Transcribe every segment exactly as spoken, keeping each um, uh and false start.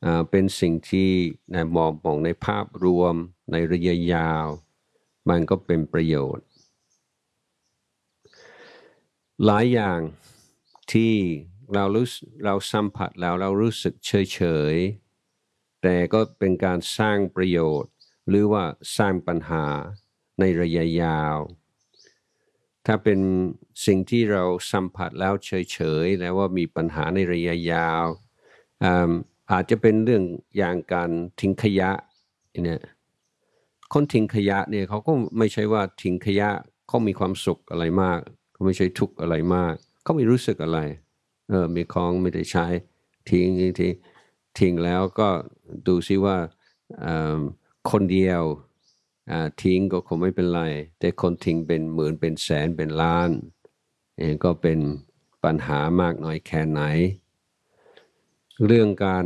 เป็นสิ่งที่ในมองมองในภาพรวมในระยะยาวมันก็เป็นประโยชน์หลายอย่างที่เรารู้เราสัมผัสแล้วเรารู้สึกเฉยเฉยแต่ก็เป็นการสร้างประโยชน์หรือว่าสร้างปัญหาในระยะยาวถ้าเป็นสิ่งที่เราสัมผัสแล้วเฉยเฉยแล้วว่ามีปัญหาในระยะยาวอาจจะเป็นเรื่องอย่างการทิ้งขยะเนี่ยคนทิ้งขยะเนี่ยเขาก็ไม่ใช่ว่าทิ้งขยะเขามีความสุขอะไรมากเขาไม่ใช่ทุกข์อะไรมากเขาไม่รู้สึกอะไรเออมีของไม่ได้ใช้ทิ้งทิ้งทิ้งแล้วก็ดูซิว่าคนเดียวทิ้งก็คงไม่เป็นไรแต่คนทิ้งเป็นหมื่นเป็นแสนเป็นล้านเองก็เป็นปัญหามากน้อยแค่ไหนเรื่องการ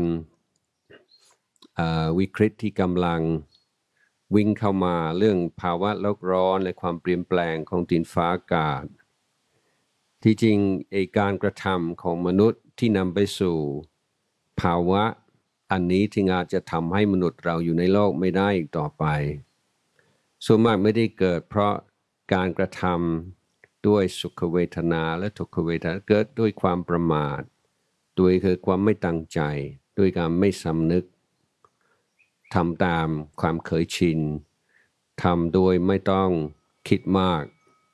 วิกฤตที่กำลังวิ่งเข้ามาเรื่องภาวะโลกร้อนและความเปลี่ยนแปลงของดินฟ้าอากาศที่จริงไอ้การกระทำของมนุษย์ที่นำไปสู่ภาวะอันนี้ที่อาจจะทำให้มนุษย์เราอยู่ในโลกไม่ได้อีกต่อไปส่วนมากไม่ได้เกิดเพราะการกระทำด้วยสุขเวทนาและทุกขเวทนาเกิดด้วยความประมาทด้วยคือความไม่ตั้งใจด้วยการไม่สำนึกทำตามความเคยชินทำโดยไม่ต้องคิดมาก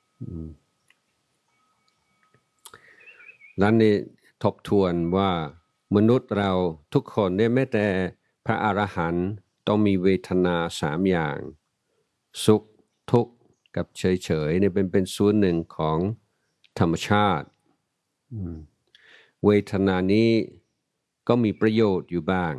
นั้นนี่ทบทวนว่ามนุษย์เราทุกคนเนี่ยแม้แต่พระอรหันต์ต้องมีเวทนาสามอย่างสุขทุกข์กับเฉยๆเนี่ยเป็นเป็นส่วนหนึ่งของธรรมชาติเวทนานี้ก็มีประโยชน์อยู่บ้าง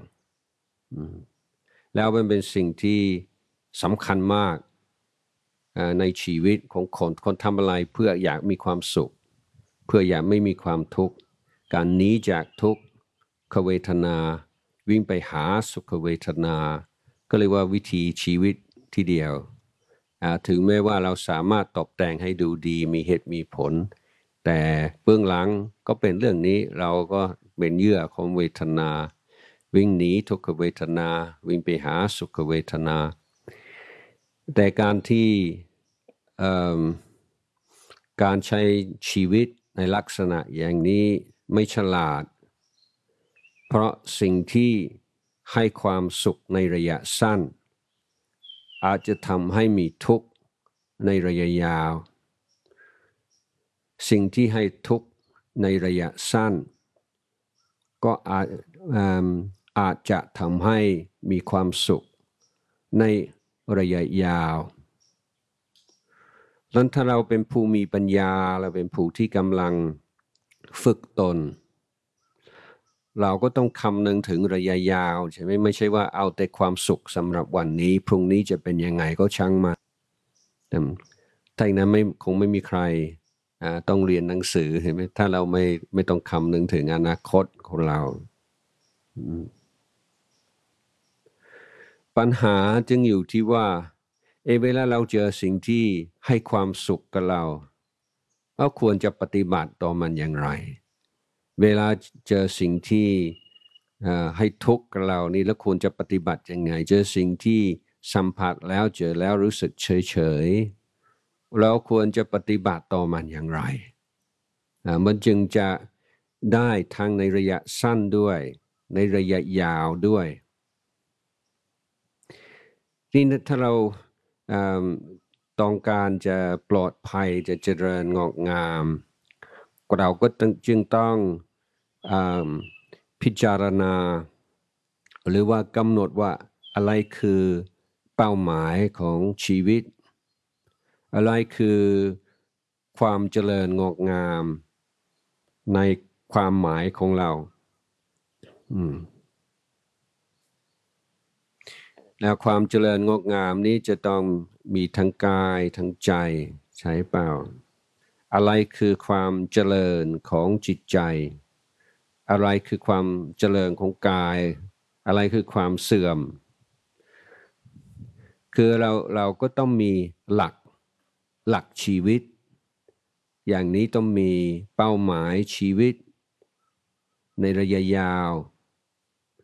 แล้วมันเป็นสิ่งที่สำคัญมากในชีวิตของคนคนทำอะไรเพื่ออยากมีความสุขเพื่ออยากไม่มีความทุกข์การหนีจากทุกขเวทนาวิ่งไปหาสุขเวทนาก็เรียกว่าวิธีชีวิตที่เดียวถึงแม้ว่าเราสามารถตกแต่งให้ดูดีมีเหตุมีผลแต่เบื้องหลังก็เป็นเรื่องนี้เราก็เป็นเหยื่อของเวทนาวิ่งหนีทุกขเวทนาวิ่งไปหาสุขเวทนาแต่การที่การใช้ชีวิตในลักษณะอย่างนี้ไม่ฉลาดเพราะสิ่งที่ให้ความสุขในระยะสั้นอาจจะทำให้มีทุกข์ในระยะยาวสิ่งที่ให้ทุกข์ในระยะสั้นก็อาจอาจจะทำให้มีความสุขในระยะยาวนั้นถ้าเราเป็นผู้มีปัญญาเราเป็นผู้ที่กำลังฝึกตนเราก็ต้องคำนึงถึงระยะยาวใช่ไหมไม่ใช่ว่าเอาแต่ความสุขสำหรับวันนี้พรุ่งนี้จะเป็นยังไงก็ช่างมันแต่ถ้าอย่างนั้นไม่คงไม่มีใครต้องเรียนหนังสือเห็นไหมถ้าเราไม่ไม่ต้องคำนึงถึงอนาคตของเราปัญหาจึงอยู่ที่ว่าเอเวลาเราเจอสิ่งที่ให้ความสุขกับเราเราควรจะปฏิบัติต่อมันอย่างไรเวลาเจอสิ่งที่ให้ทุกข์กับเรานี่แล้วควรจะปฏิบัติยังไงเจอสิ่งที่สัมผัสแล้วเจอแล้วรู้สึกเฉยๆเราควรจะปฏิบัติต่อมันอย่างไรมันจึงจะได้ทั้งในระยะสั้นด้วยในระยะยาวด้วยนี่ถ้าเราต้องการจะปลอดภัยจะเจริญงอกงามเราก็จึงต้องพิจารณาหรือว่ากำหนดว่าอะไรคือเป้าหมายของชีวิตอะไรคือความเจริญงอกงามในความหมายของเราแล้วความเจริญงอกงามนี้จะต้องมีทั้งกายทั้งใจใช่เปล่าอะไรคือความเจริญของจิตใจอะไรคือความเจริญของกายอะไรคือความเสื่อมคือเราเราก็ต้องมีหลักหลักชีวิตอย่างนี้ต้องมีเป้าหมายชีวิตในระยะยาว